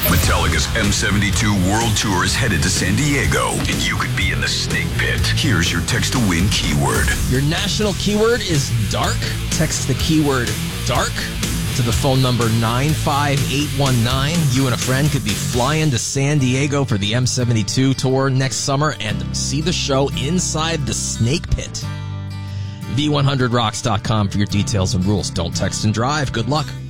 Metallica's M72 World Tour is headed to San Diego, and you could be in the snake pit. Here's your text to win keyword. Your national keyword is dark. Text the keyword dark to the phone number 95819. You and a friend could be flying to San Diego for the M72 tour next summer and see the show inside the snake pit. V100rocks.com for your details and rules. Don't text and drive. Good luck.